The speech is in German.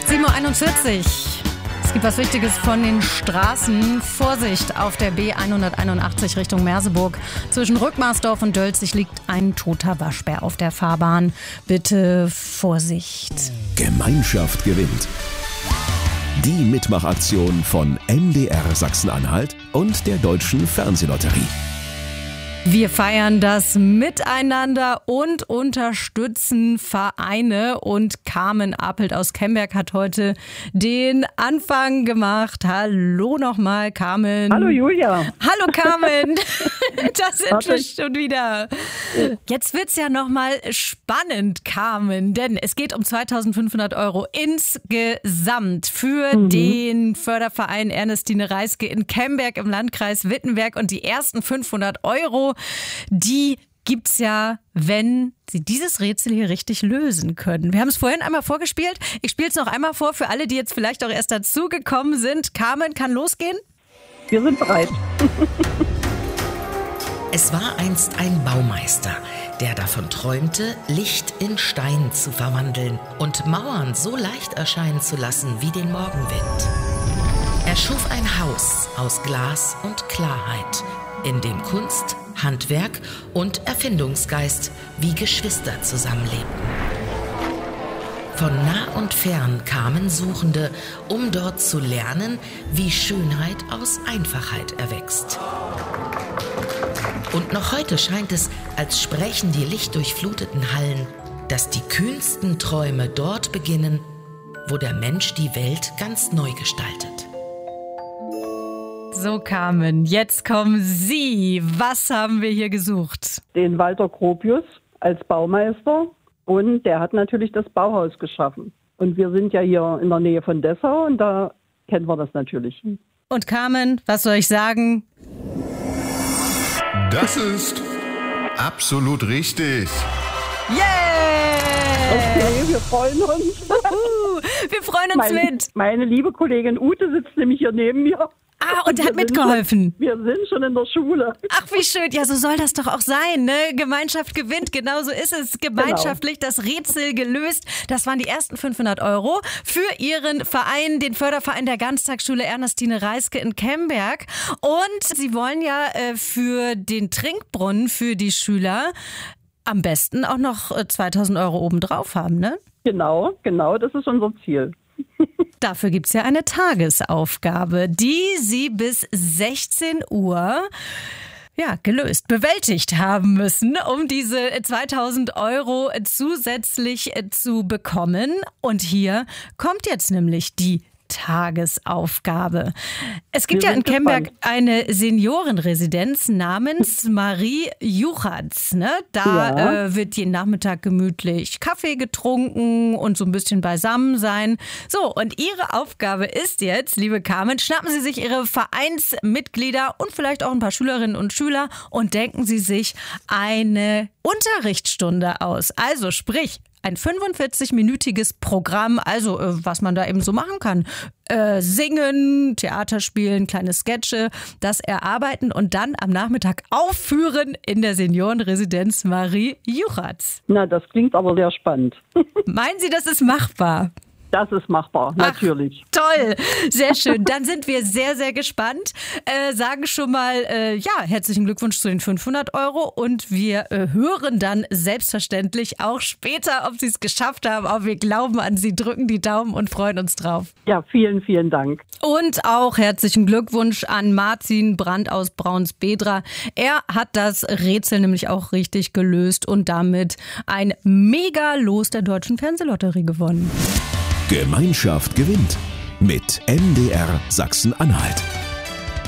7:41 Uhr. Es gibt was Wichtiges von den Straßen. Vorsicht auf der B181 Richtung Merseburg. Zwischen Rückmarsdorf und Dölzig liegt ein toter Waschbär auf der Fahrbahn. Bitte Vorsicht. Gemeinschaft gewinnt. Die Mitmachaktion von MDR Sachsen-Anhalt und der Deutschen Fernsehlotterie. Wir feiern das Miteinander und unterstützen Vereine. Und Carmen Apelt aus Kemberg hat heute den Anfang gemacht. Hallo nochmal, Carmen. Hallo Julia. Hallo Carmen. Da sind wir schon wieder. Jetzt wird's ja nochmal spannend, Carmen, denn es geht um 2.500 € insgesamt für den Förderverein Ernestine Reiske in Kemberg im Landkreis Wittenberg. Und die ersten 500 €, die gibt's ja, wenn Sie dieses Rätsel hier richtig lösen können. Wir haben es vorhin einmal vorgespielt. Ich spiele es noch einmal vor für alle, die jetzt vielleicht auch erst dazugekommen sind. Carmen, kann losgehen? Wir sind bereit. Es war einst ein Baumeister, der davon träumte, Licht in Stein zu verwandeln und Mauern so leicht erscheinen zu lassen wie den Morgenwind. Er schuf ein Haus aus Glas und Klarheit, in dem Kunst, Handwerk und Erfindungsgeist wie Geschwister zusammenlebten. Von nah und fern kamen Suchende, um dort zu lernen, wie Schönheit aus Einfachheit erwächst. Und noch heute scheint es, als sprächen die lichtdurchfluteten Hallen, dass die kühnsten Träume dort beginnen, wo der Mensch die Welt ganz neu gestaltet. So, Carmen, jetzt kommen Sie. Was haben wir hier gesucht? Den Walter Gropius als Baumeister und der hat natürlich das Bauhaus geschaffen. Und wir sind ja hier in der Nähe von Dessau und da kennen wir das natürlich. Und Carmen, was soll ich sagen? Das ist absolut richtig. Yeah! Okay, wir freuen uns. Wir freuen uns mit. Meine liebe Kollegin Ute sitzt nämlich hier neben mir. Ah, und hat mitgeholfen. Wir sind schon in der Schule. Ach, wie schön. Ja, so soll das doch auch sein, ne? Gemeinschaft gewinnt. Genauso ist es. Gemeinschaftlich das Rätsel gelöst. Das waren die ersten 500 € für Ihren Verein, den Förderverein der Ganztagsschule Ernestine Reiske in Kemberg. Und Sie wollen ja für den Trinkbrunnen für die Schüler am besten auch noch 2.000 € obendrauf haben, ne? Genau, das ist unser Ziel. Dafür gibt's ja eine Tagesaufgabe, die Sie bis 16 Uhr bewältigt haben müssen, um diese 2.000 € zusätzlich zu bekommen. Und hier kommt jetzt nämlich die Tagesaufgabe. Es gibt ja in Kemberg eine Seniorenresidenz namens Marie Juchatz. Ne? Da wird jeden Nachmittag gemütlich Kaffee getrunken und so ein bisschen beisammen sein. So, und Ihre Aufgabe ist jetzt, liebe Carmen, schnappen Sie sich Ihre Vereinsmitglieder und vielleicht auch ein paar Schülerinnen und Schüler und denken Sie sich eine Unterrichtsstunde aus. Also sprich, ein 45-minütiges Programm, also was man da eben so machen kann. Singen, Theater spielen, kleine Sketche, das erarbeiten und dann am Nachmittag aufführen in der Seniorenresidenz Marie Juchatz. Na, das klingt aber sehr spannend. Meinen Sie, das ist machbar? Das ist machbar, natürlich. Ach, toll, sehr schön. Dann sind wir sehr, sehr gespannt. Sagen schon mal, herzlichen Glückwunsch zu den 500 € und wir hören dann selbstverständlich auch später, ob Sie es geschafft haben. Aber wir glauben an Sie, drücken die Daumen und freuen uns drauf. Ja, vielen, vielen Dank. Und auch herzlichen Glückwunsch an Martin Brandt aus Braunsbedra. Er hat das Rätsel nämlich auch richtig gelöst und damit ein Mega-Los der Deutschen Fernsehlotterie gewonnen. Gemeinschaft gewinnt mit MDR Sachsen-Anhalt.